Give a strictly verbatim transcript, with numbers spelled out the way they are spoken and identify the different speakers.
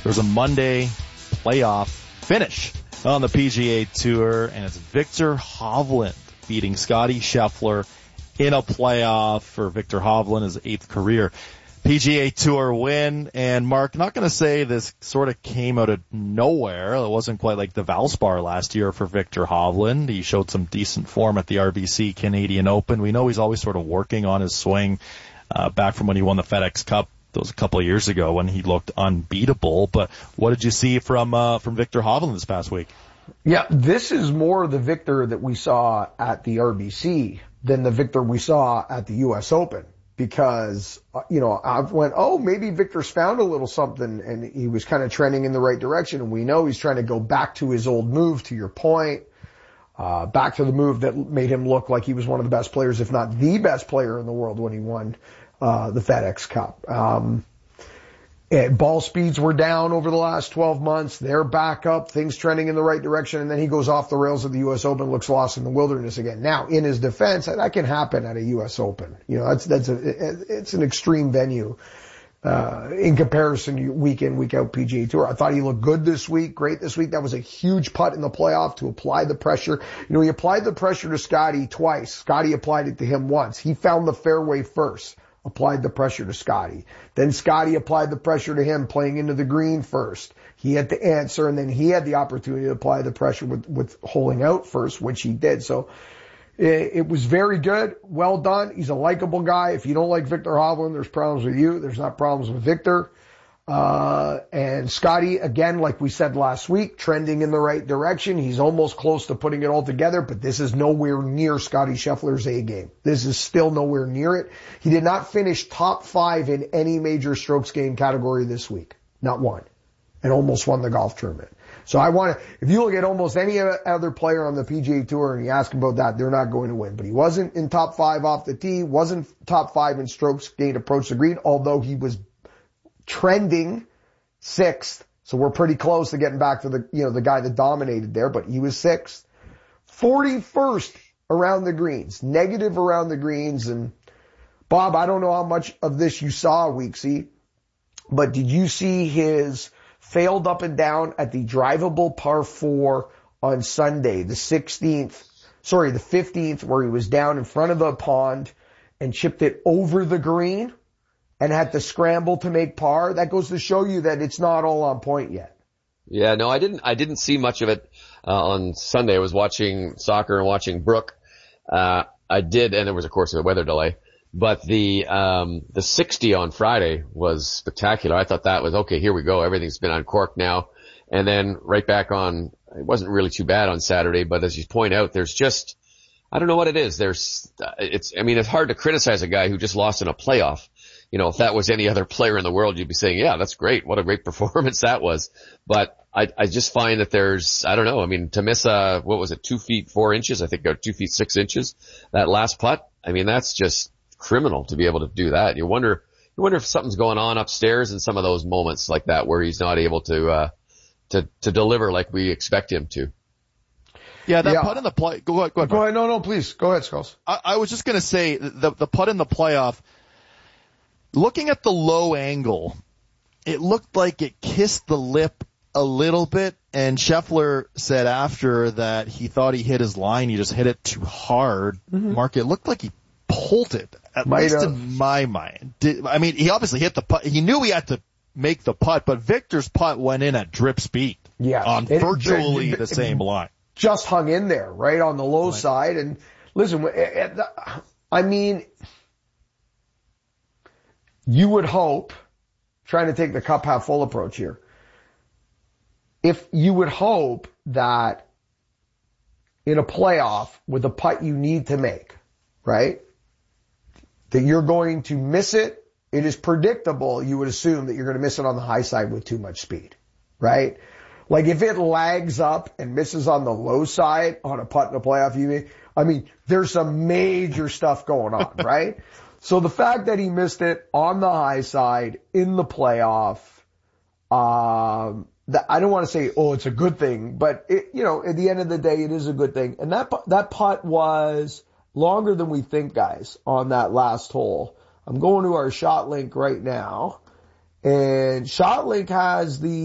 Speaker 1: There's a Monday playoff finish on the P G A Tour, and it's Viktor Hovland beating Scottie Scheffler in a playoff for Viktor Hovland, his eighth career P G A Tour win. And Mark, not going to say this sort of came out of nowhere. It wasn't quite like the Valspar last year for Viktor Hovland. He showed some decent form at the R B C Canadian Open. We know he's always sort of working on his swing, uh, back from when he won the FedEx Cup. That was a couple of years ago when he looked unbeatable. But what did you see from uh, from Viktor Hovland this past week?
Speaker 2: Yeah, this is more the Viktor that we saw at the R B C than the Viktor we saw at the U S Open. Because, you know, I went, oh, maybe Viktor's found a little something, and he was kind of trending in the right direction. And we know he's trying to go back to his old move, to your point, uh, back to the move that made him look like he was one of the best players, if not the best player in the world when he won uh the FedEx Cup. Um, and ball speeds were down over the last twelve months. They're back up, things trending in the right direction, and then he goes off the rails at the U S Open, looks lost in the wilderness again. Now, in his defense, that can happen at a U S Open. You know, that's that's a it's an extreme venue uh in comparison to week in, week out P G A Tour. I thought he looked good this week, great this week. That was a huge putt in the playoff to apply the pressure. You know, he applied the pressure to Scottie twice. Scottie applied it to him once. He found the fairway first. Applied the pressure to Scottie. Then Scottie applied the pressure to him, playing into the green first. He had to answer, and then he had the opportunity to apply the pressure with, with holing out first, which he did. So it, it was very good. Well done. He's a likable guy. If you don't like Viktor Hovland, there's problems with you. There's not problems with Viktor. Uh, and Scottie, again, like we said last week, trending in the right direction. He's almost close to putting it all together, but this is nowhere near Scottie Scheffler's A game. This is still nowhere near it. He did not finish top five in any major strokes gained category this week. Not one. And almost won the golf tournament. So I want to, if you look at almost any other player on the P G A Tour and you ask him about that, they're not going to win. But he wasn't in top five off the tee, wasn't top five in strokes gained approach the green, although he was trending sixth. So we're pretty close to getting back to the, you know, the guy that dominated there, but he was sixth. forty-first around the greens, negative around the greens. And Bob, I don't know how much of this you saw, Weeksy, but did you see his failed up and down at the drivable par four on Sunday, the sixteenth, sorry, the fifteenth, where he was down in front of the pond and chipped it over the green and had to scramble to make par? That goes to show you that it's not all on point yet.
Speaker 3: Yeah, no, I didn't, I didn't see much of it, uh, on Sunday. I was watching soccer and watching Brooke. Uh, I did, and there was of course a weather delay, but the, um, the sixty on Friday was spectacular. I thought that was, okay, here we go. Everything's been uncorked now. And then right back on, it wasn't really too bad on Saturday, but as you point out, there's just, I don't know what it is. There's, it's, I mean, it's hard to criticize a guy who just lost in a playoff. You know, if that was any other player in the world, you'd be saying, yeah, that's great. What a great performance that was. But I, I just find that there's, I don't know. I mean, to miss a, what was it, two feet, four inches? I think, or two feet, six inches. That last putt. I mean, that's just criminal to be able to do that. You wonder, you wonder if something's going on upstairs in some of those moments like that where he's not able to, uh, to, to deliver like we expect him to.
Speaker 1: Yeah, that yeah. putt in the play. Go ahead, go ahead.
Speaker 2: Go ahead. No, no, please. Go ahead, Skulls.
Speaker 1: I, I was just going to say the, the putt in the playoff, looking at the low angle, it looked like it kissed the lip a little bit, and Scheffler said after that he thought he hit his line. He just hit it too hard. Mm-hmm. Mark, it looked like he pulled it, at Might least have. in my mind. Did, I mean, he obviously hit the putt. He knew he had to make the putt, but Viktor's putt went in at drip speed
Speaker 2: yeah,
Speaker 1: on
Speaker 2: it,
Speaker 1: virtually
Speaker 2: it, it,
Speaker 1: the same line.
Speaker 2: Just hung in there, right on the low right. side. And listen, I mean, you would hope, trying to take the cup half full approach here, if you would hope that in a playoff with a putt you need to make, right, that you're going to miss it. It is predictable. You would assume that you're going to miss it on the high side with too much speed, right? Like if it lags up and misses on the low side on a putt in a playoff, you mean, I mean, there's some major stuff going on, right? So the fact that he missed it on the high side in the playoff, um, that, I don't want to say, oh, it's a good thing, but it, you know, at the end of the day, it is a good thing. And that, that putt was longer than we think, guys, on that last hole. I'm going to our ShotLink right now, and ShotLink has the